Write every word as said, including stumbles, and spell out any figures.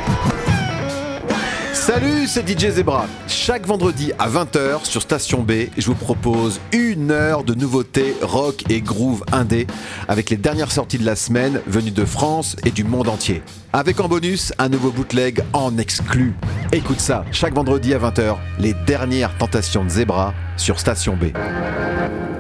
Salut, c'est D J Zebra. Chaque vendredi à vingt heures sur Station B, je vous propose une heure de nouveautés rock et groove indé avec les dernières sorties de la semaine venues de France et du monde entier. Avec en bonus un nouveau bootleg en exclu. Écoute ça, chaque vendredi à vingt heures, les dernières tentations de Zebra sur Station B.